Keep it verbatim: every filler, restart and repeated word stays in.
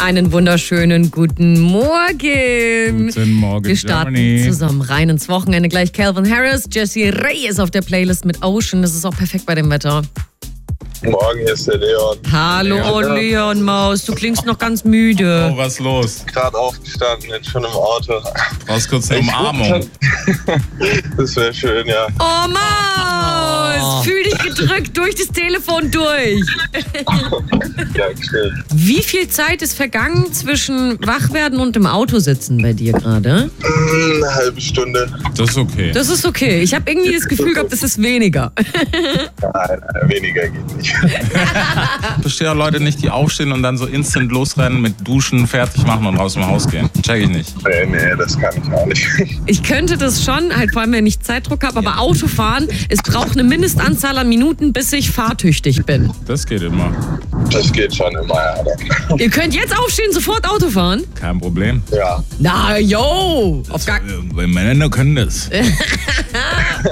Einen wunderschönen guten Morgen. Guten Morgen, Wir starten Germany. zusammen rein ins Wochenende. Gleich Calvin Harris, Jessie Reyes auf der Playlist mit Ocean. Das ist auch perfekt bei dem Wetter. Morgen, hier ist der Leon. Hallo, Ja. Leon Maus. Du klingst noch ganz müde. Oh, was ist los? Gerade aufgestanden, jetzt schon im Auto. Brauchst kurz eine Ich Umarmung. Das wäre schön, ja. Oh, Maus. Fühl dich gedrückt durch das Telefon durch. Ja, schön. Wie viel Zeit ist vergangen zwischen Wachwerden und im Auto sitzen bei dir gerade? Eine halbe Stunde. Das ist okay. Das ist okay. Ich habe irgendwie das Gefühl gehabt, das ist weniger. Nein, weniger geht nicht. Ich verstehe auch Leute nicht, die aufstehen und dann so instant losrennen mit Duschen, fertig machen und raus dem Haus gehen. Check ich nicht. Nee, nee, das kann ich auch nicht. Ich könnte das schon, halt vor allem, wenn ich Zeitdruck habe, aber Autofahren, es braucht eine Mindestanzahl an Minuten, bis ich fahrtüchtig bin. Das geht immer. Das geht schon immer, ja. Ihr könnt jetzt aufstehen, sofort Auto fahren? Kein Problem. Ja. Na, yo! Auf gar Äh, Männer können das.